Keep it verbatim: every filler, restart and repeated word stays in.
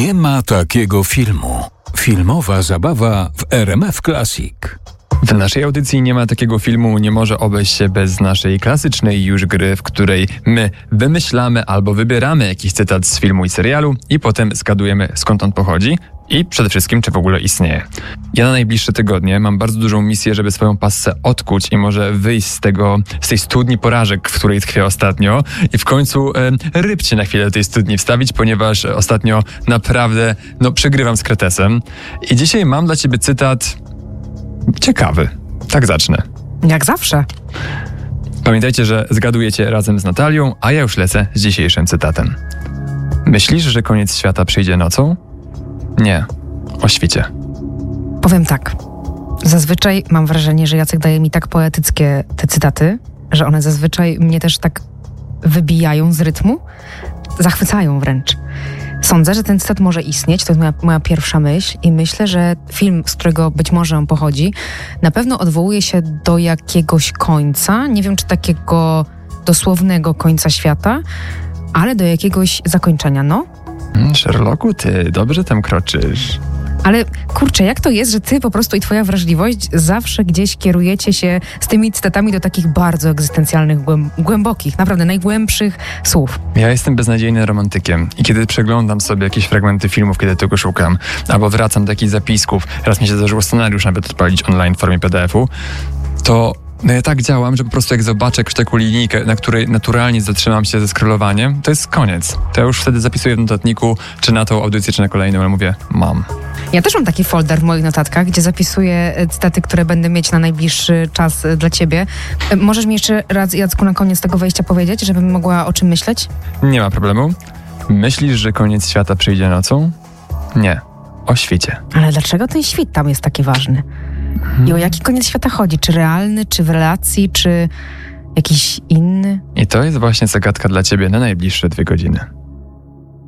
Nie ma takiego filmu. Filmowa zabawa w R M F Classic. W naszej audycji Nie ma takiego filmu nie może obejść się bez naszej klasycznej już gry, w której my wymyślamy albo wybieramy jakiś cytat z filmu i serialu i potem zgadujemy, skąd on pochodzi i przede wszystkim, czy w ogóle istnieje. Ja na najbliższe tygodnie mam bardzo dużą misję, żeby swoją passę odkuć i może wyjść z tego, z tej studni porażek, w której tkwię ostatnio i w końcu e, rybcie na chwilę do tej studni wstawić, ponieważ ostatnio naprawdę, no, przegrywam z Kretesem. I dzisiaj mam dla ciebie cytat ciekawy. Tak zacznę. Jak zawsze. Pamiętajcie, że zgadujecie razem z Natalią, a ja już lecę z dzisiejszym cytatem. Myślisz, że koniec świata przyjdzie nocą? Nie. O świcie. Powiem tak. Zazwyczaj mam wrażenie, że Jacek daje mi tak poetyckie te cytaty, że one zazwyczaj mnie też tak wybijają z rytmu, zachwycają wręcz. Sądzę, że ten cytat może istnieć, to jest moja, moja pierwsza myśl i myślę, że film, z którego być może on pochodzi, na pewno odwołuje się do jakiegoś końca, nie wiem czy takiego dosłownego końca świata, ale do jakiegoś zakończenia, no. Sherlocku, ty dobrze tam kroczysz. Ale kurczę, jak to jest, że ty po prostu i twoja wrażliwość zawsze gdzieś kierujecie się z tymi cytatami do takich bardzo egzystencjalnych, głęb- głębokich, naprawdę najgłębszych słów? Ja jestem beznadziejnym romantykiem i kiedy przeglądam sobie jakieś fragmenty filmów, kiedy tego szukam, albo wracam do jakichś zapisków, raz mi się zdarzyło scenariusz nawet odpalić online w formie P D F-u, to no ja tak działam, że po prostu jak zobaczę jakąś taką linijkę, na której naturalnie zatrzymam się ze scrollowaniem, to jest koniec. To ja już wtedy zapisuję w notatniku, czy na tą audycję, czy na kolejną, ale mówię, mam. Ja też mam taki folder w moich notatkach, gdzie zapisuję cytaty, które będę mieć na najbliższy czas dla ciebie. Możesz mi jeszcze raz, Jacku, na koniec tego wejścia powiedzieć, żebym mogła o czym myśleć? Nie ma problemu. Myślisz, że koniec świata przyjdzie nocą? Nie. O świcie. Ale dlaczego ten świt tam jest taki ważny? I o jaki koniec świata chodzi? Czy realny, czy w relacji, czy jakiś inny? I to jest właśnie zagadka dla ciebie na najbliższe dwie godziny.